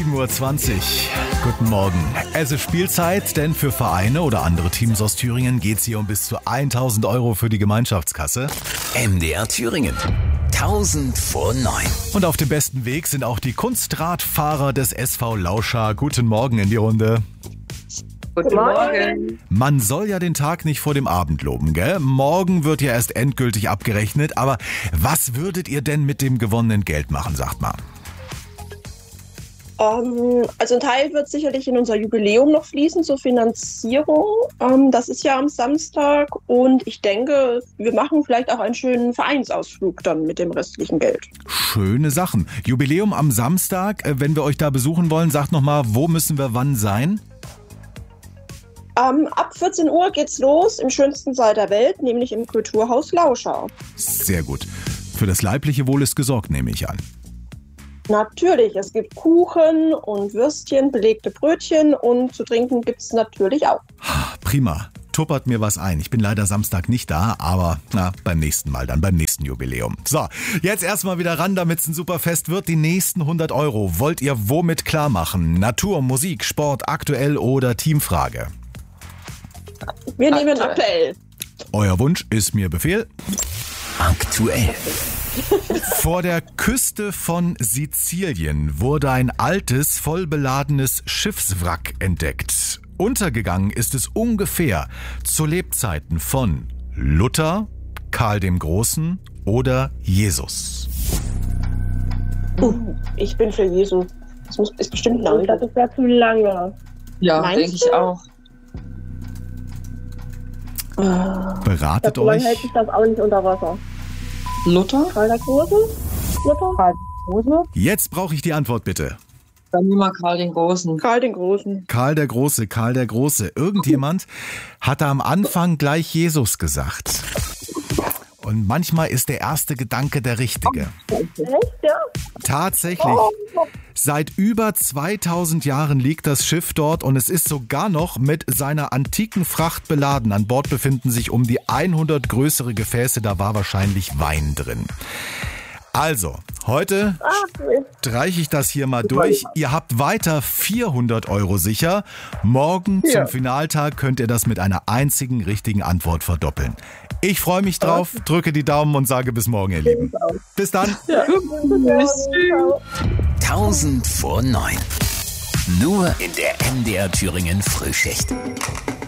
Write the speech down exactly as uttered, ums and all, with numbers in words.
sieben Uhr zwanzig. Guten Morgen. Es ist Spielzeit, denn für Vereine oder andere Teams aus Thüringen geht es hier um bis zu tausend Euro für die Gemeinschaftskasse. M D R Thüringen. tausend vor neun. Und auf dem besten Weg sind auch die Kunstradfahrer des S V Lauscha. Guten Morgen in die Runde. Guten Morgen. Man soll ja den Tag nicht vor dem Abend loben, gell? Morgen wird ja erst endgültig abgerechnet. Aber was würdet ihr denn mit dem gewonnenen Geld machen, sagt mal? Ähm, also ein Teil wird sicherlich in unser Jubiläum noch fließen zur Finanzierung. Ähm, das ist ja am Samstag und ich denke, wir machen vielleicht auch einen schönen Vereinsausflug dann mit dem restlichen Geld. Schöne Sachen. Jubiläum am Samstag. Wenn wir euch da besuchen wollen, sagt nochmal, wo müssen wir wann sein? Ähm, ab vierzehn Uhr geht's los im schönsten Saal der Welt, nämlich im Kulturhaus Lauscha. Sehr gut. Für das leibliche Wohl ist gesorgt, nehme ich an. Natürlich, es gibt Kuchen und Würstchen, belegte Brötchen und zu trinken gibt's natürlich auch. Prima. Tuppert mir was ein. Ich bin leider Samstag nicht da, aber na, beim nächsten Mal dann, beim nächsten Jubiläum. So, jetzt erstmal wieder ran, damit es ein super Fest wird. Die nächsten hundert Euro wollt ihr womit klar machen? Natur, Musik, Sport, aktuell oder Teamfrage? Wir nehmen aktuell. Euer Wunsch ist mir Befehl. Aktuell. Vor der Küste von Sizilien wurde ein altes, vollbeladenes Schiffswrack entdeckt. Untergegangen ist es ungefähr zu Lebzeiten von Luther, Karl dem Großen oder Jesus. Uh, ich bin für Jesus. Das muss, ist bestimmt lang. Das ist ja zu lange. Ja, Meinst denke du? ich auch. Beratet So lange euch. hält sich das auch nicht unter Wasser. Luther? Karl der Große? Luther? Karl der Große? Jetzt brauche ich die Antwort bitte. Dann nehmen wir Karl den Großen. Karl den Großen. Karl der Große, Karl der Große. Irgendjemand hatte am Anfang gleich Jesus gesagt. Und manchmal ist der erste Gedanke der richtige. Echt, ja? Tatsächlich. Seit über zweitausend Jahren liegt das Schiff dort und es ist sogar noch mit seiner antiken Fracht beladen. An Bord befinden sich um die hundert größere Gefäße, da war wahrscheinlich Wein drin. Also, heute streiche ich das hier mal durch. Ihr habt weiter vierhundert Euro sicher. Morgen zum Finaltag könnt ihr das mit einer einzigen richtigen Antwort verdoppeln. Ich freue mich drauf, drücke die Daumen und sage bis morgen, ihr Lieben. Bis dann. tausend vor neun. Nur in der M D R Thüringen Frühschicht.